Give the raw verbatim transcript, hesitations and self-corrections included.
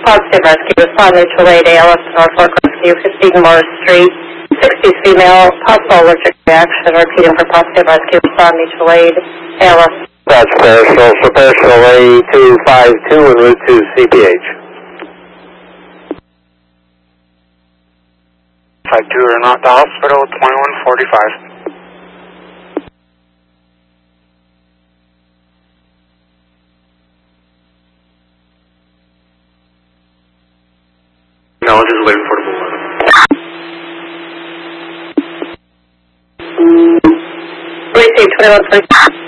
positive rescue, respond mutual aid, A L S Norfolk Rescue, fifteen Morris Street, sixties female, possible allergic reaction, repeating for positive rescue, respond mutual aid, A L S. That's Parcel, so Parcel A two five two and Route two C P H. five two are not to hospital, twenty-one forty-five. No, just waiting for the bullet. Receive twenty-one forty-five.